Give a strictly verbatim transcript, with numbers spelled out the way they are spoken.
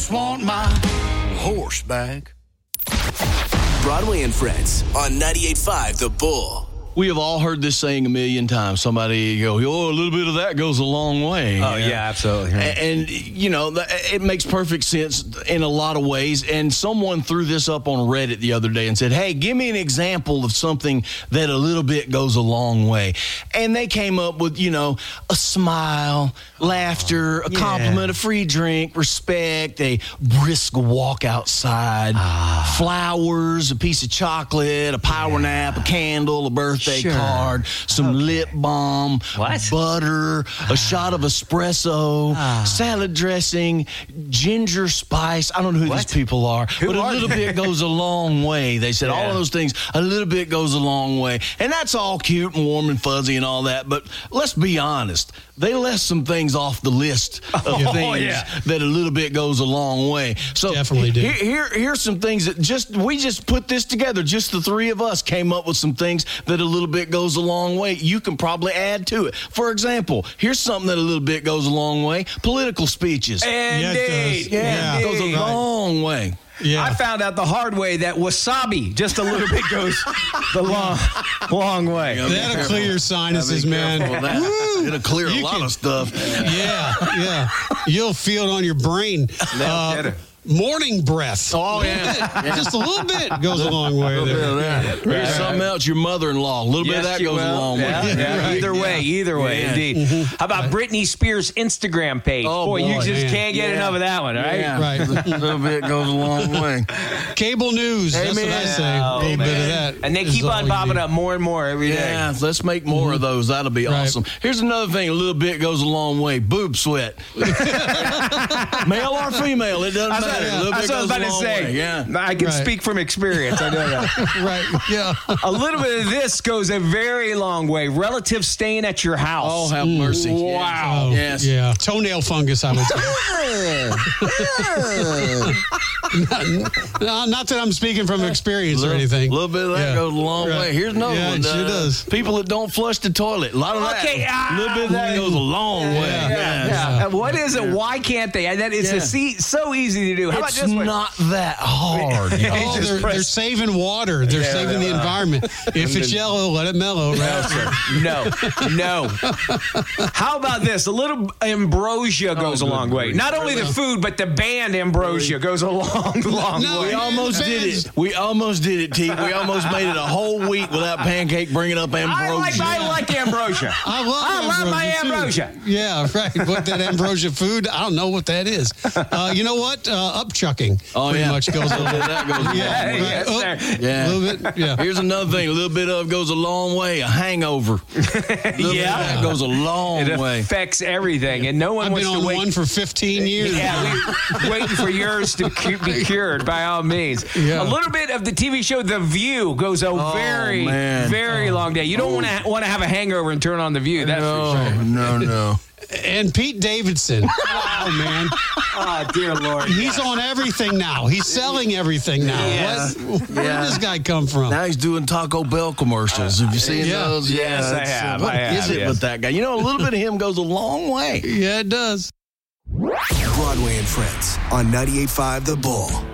Want my horse back. Broadway and Friends on ninety-eight point five The Bull. We have all heard this saying a million times. Somebody go, oh, a little bit of that goes a long way. Oh, yeah, yeah absolutely. And, and, you know, it makes perfect sense in a lot of ways. And someone threw this up on Reddit the other day and said, hey, give me an example of something that a little bit goes a long way. And they came up with, you know, a smile, laughter, a yeah. compliment, a free drink, respect, a brisk walk outside, ah. flowers, a piece of chocolate, a power yeah. nap, a candle, a birthday Sure. card, some okay. lip balm, what? butter, a shot of espresso, ah. salad dressing, ginger spice. I don't know who what? these people are, who but are a little they? bit goes a long way. They said yeah. all of those things, a little bit goes a long way. And that's all cute and warm and fuzzy and all that, but let's be honest. They left some things off the list of oh, things yeah. that a little bit goes a long way. So definitely do. Here, here, here's some things that just we just put this together. Just the three of us came up with some things that a little bit goes a long way. You can probably add to it. For example, here's something that a little bit goes a long way. Political speeches. Indeed. Yeah, yeah, it goes a right. long way. Yeah. I found out the hard way that wasabi just a little bit goes the long, long way. That'll clear your sinuses, man. It'll clear you a lot can, of stuff. Yeah, yeah. You'll feel it on your brain. Uh, morning breath. Oh, yeah. yeah. Just a little bit goes a long way. A there. That. Here's right. something else. Your mother-in-law. A little yes, bit of that goes will. a long yeah. way. Yeah. Right. Either way, yeah. either way, yeah. indeed. Mm-hmm. How about Britney Spears' Instagram page? Oh, boy, boy, you just man. can't get yeah. enough of that one, right? Yeah. Right. A little bit goes a long way. Cable news. Hey, that's man. what I say. Oh, a little man. bit of that. And they keep on popping up more and more every day. Yeah, let's make more mm-hmm. of those. That'll be right. awesome. Here's another thing. A little bit goes a long way. Boob sweat. Male or female, it doesn't matter. A little bit goes about to say, way. Yeah. I can right. speak from experience. I know that. Right. Yeah. A little bit of this goes a very long way. Relatives staying at your house. Oh, have mercy. Wow. Oh, yes. Yeah. Toenail fungus, I would say. not, not that I'm speaking from experience little, or anything. A little bit of that yeah. goes a long right. way. Here's another yeah, one. It sure uh, does. People that don't flush the toilet. A lot of okay, that. Ah, a little bit of that goes a long yeah, way. Yeah. Yeah. yeah. yeah. What is it? Why can't they? That is yeah. a see, so easy to do. How it's about this one? not that hard. You know? Oh, they're, they're saving water. They're yeah, saving yeah, the yeah. environment. If it's yellow, let it mellow. Right? No, no. How about this? A little ambrosia goes oh, a long way. grief. Not only the food, but the band ambrosia goes a long, long No, way. We almost did it. We almost did it, T. We almost made it a whole week without Pancake bringing up ambrosia. I like, I like ambrosia. I love I ambrosia love my too. ambrosia. Yeah, right. But that ambrosia food, I don't know what that is. Uh, you know what? Uh, upchucking Oh, pretty yeah. much goes a little bit. That goes a long Yeah, way. yes, oh, sir. Yeah. A little bit, yeah. Here's another thing. A little bit of goes a long way. A hangover. A little Yeah. bit of that goes a long It way. affects everything, and no one I've wants been to on wait. one for fifteen years. Yeah, we, waiting for yours to cu- be cured by all means. Yeah. A little bit of the T V show The View goes a Oh, very, man. very Oh. long day. You don't want to want to have a hangover and turn on The View. That's no, for sure. no, no. And Pete Davidson. Oh, man. Oh, dear Lord. He's on everything now. He's selling everything now. Yes. What, where Yeah. did this guy come from? Now he's doing Taco Bell commercials. Have you seen yeah. those? Yes, I it's, uh, have. What I have, is it yes. with that guy? You know, a little bit of him goes a long way. Yeah, it does. Broadway and Friends on ninety-eight point five The Bull.